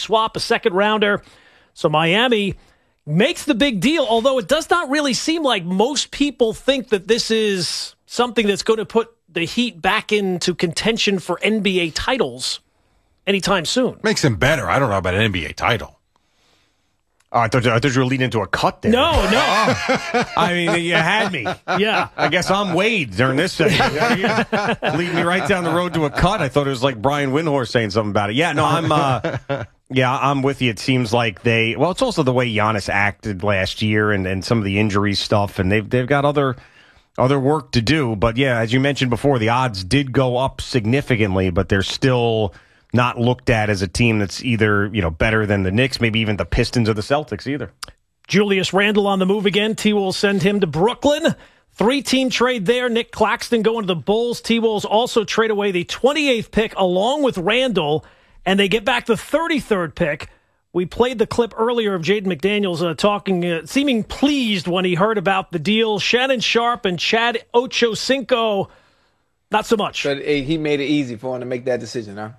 swap, a second-rounder. So Miami makes the big deal, although it does not really seem like most people think that this is something that's going to put the Heat back into contention for NBA titles anytime soon. Makes them better. I don't know about an NBA title. Oh, I thought you were leading into a cut there. No. I mean, you had me. Yeah. I guess I'm Wade during this segment. Lead me right down the road to a cut. I thought it was like Brian Windhorst saying something about it. Yeah, no, I'm with you. It seems like it's also the way Giannis acted last year and some of the injury stuff, and they've got other work to do. But yeah, as you mentioned before, the odds did go up significantly, but they're still not looked at as a team that's either, better than the Knicks, maybe even the Pistons or the Celtics either. Julius Randle on the move again. T-Wolves send him to Brooklyn. 3-team trade there. Nick Claxton going to the Bulls. T-Wolves also trade away the 28th pick along with Randle, and they get back the 33rd pick. We played the clip earlier of Jaden McDaniels talking, seeming pleased when he heard about the deal. Shannon Sharpe and Chad Ochocinco, not so much. But he made it easy for him to make that decision, huh?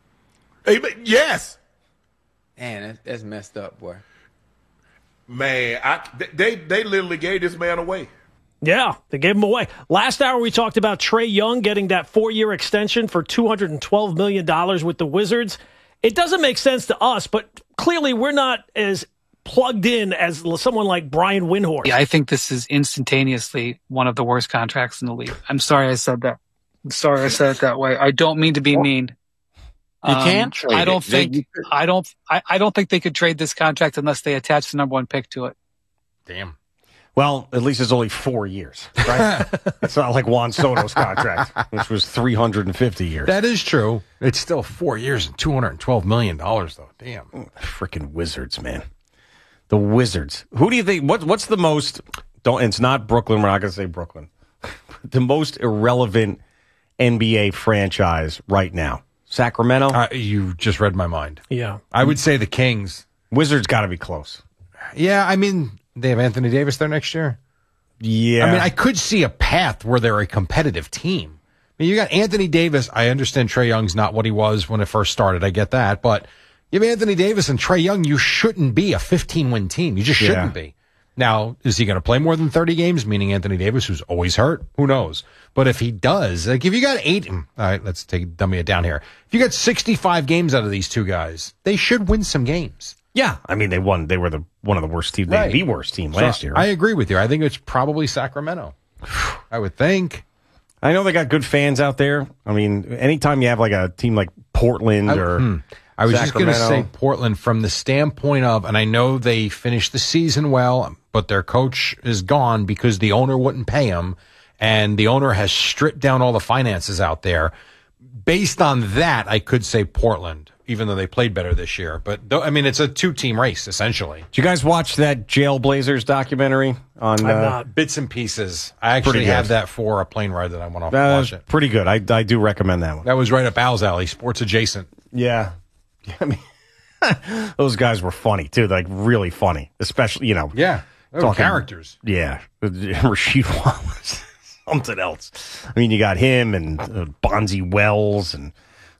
Yes. Man, that's messed up, boy. Man, they literally gave this man away. Yeah, they gave him away. Last hour we talked about Trae Young getting that 4-year extension for $212 million with the Wizards. It doesn't make sense to us, but clearly we're not as plugged in as someone like Brian Windhorst. Yeah, I think this is instantaneously one of the worst contracts in the league. I'm sorry I said that. I'm sorry I said it that way. I don't mean to be mean. You can't trade I don't it. I don't think they could trade this contract unless they attach the number 1 pick to it. Damn. Well, at least it's only 4 years, right? It's not like Juan Soto's contract, which was 350 years. That is true. It's still 4 years and $212 million, though. Damn. Freaking Wizards, man. The Wizards. Who do you think? What's the most? It's not Brooklyn. We're not going to say Brooklyn. The most irrelevant NBA franchise right now. Sacramento? You just read my mind. Yeah. I would say the Kings. Wizards got to be close. Yeah, I mean, they have Anthony Davis there next year. Yeah. I mean, I could see a path where they're a competitive team. I mean, you got Anthony Davis. I understand Trae Young's not what he was when it first started. I get that. But you have Anthony Davis and Trae Young, you shouldn't be a 15-win team. You just shouldn't be. Now, is he going to play more than 30 games, meaning Anthony Davis, who's always hurt? Who knows? But if he does, like if you got all right, let's dummy it down here. If you got 65 games out of these two guys, they should win some games. Yeah. I mean, they won. They were one of the worst teams, the worst team last year. I agree with you. I think it's probably Sacramento. I would think. I know they got good fans out there. I mean, anytime you have like a team like Portland I was just going to say Portland from the standpoint of, and I know they finished the season well, but their coach is gone because the owner wouldn't pay him, and the owner has stripped down all the finances out there. Based on that, I could say Portland, even though they played better this year. But, I mean, it's a 2-team race, essentially. Did you guys watch that Jailblazers documentary on bits and pieces? I actually have that for a plane ride that I went off to watch it. Pretty good. I do recommend that one. That was right up Al's alley, sports adjacent. Yeah. I mean, those guys were funny, too. Like, really funny. Especially, Yeah. They were characters. Yeah. Rasheed Wallace. Something else. I mean, you got him and Bonzi Wells and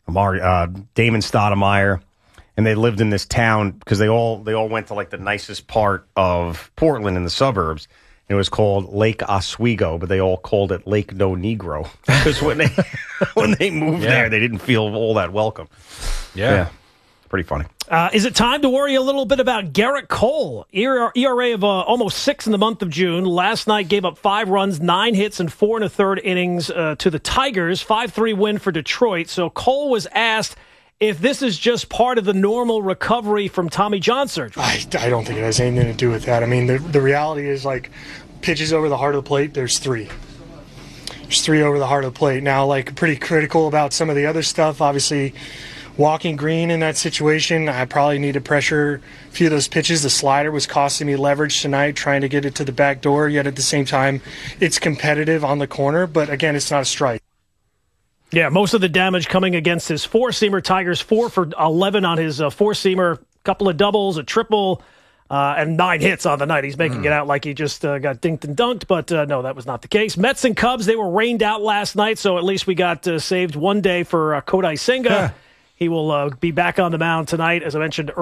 Damon Stoudemire. And they lived in this town because they all went to, like, the nicest part of Portland in the suburbs. It was called Lake Oswego, but they all called it Lake No Negro. Because when they moved there, they didn't feel all that welcome. Yeah. Pretty funny. Is it time to worry a little bit about Garrett Cole? ERA of almost 6 in the month of June. Last night gave up 5 runs, 9 hits, and 4 1/3 innings to the Tigers. 5-3 win for Detroit. So Cole was asked if this is just part of the normal recovery from Tommy John surgery. I don't think it has anything to do with that. I mean, the reality is, like, pitches over the heart of the plate, there's 3. There's 3 over the heart of the plate. Now, like, pretty critical about some of the other stuff. Obviously, walking green in that situation, I probably need to pressure a few of those pitches. The slider was costing me leverage tonight, trying to get it to the back door, yet at the same time, it's competitive on the corner. But, again, it's not a strike. Yeah, most of the damage coming against his four-seamer. Tigers 4 for 11 on his four-seamer. Couple of doubles, a triple, and 9 hits on the night. He's making it out like he just got dinked and dunked, but no, that was not the case. Mets and Cubs, they were rained out last night, so at least we got saved one day for Kodai Senga. He will be back on the mound tonight, as I mentioned earlier.